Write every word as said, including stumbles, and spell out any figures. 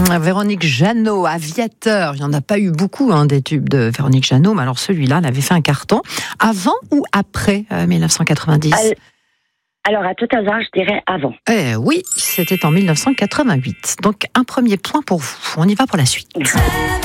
Véronique Jeannot, Aviateur. Il n'y en a pas eu beaucoup hein, des tubes de Véronique Jeannot, mais alors celui-là, elle avait fait un carton. Avant ou après euh, mille neuf cent quatre-vingt-dix ? Alors, à tout hasard, je dirais avant. Eh oui, c'était en mille neuf cent quatre-vingt-huit. Donc, un premier point pour vous. On y va pour la suite.